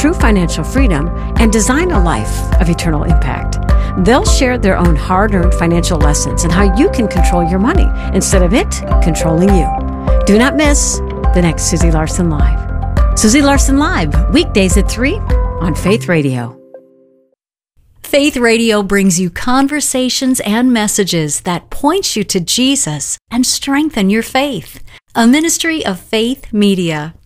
true financial freedom and design a life of eternal impact. They'll share their own hard-earned financial lessons and how you can control your money instead of it controlling you. Do not miss the next Susie Larson Live. Susie Larson Live, weekdays at 3 on Faith Radio. Faith Radio brings you conversations and messages that point you to Jesus and strengthen your faith. A ministry of Faith Media.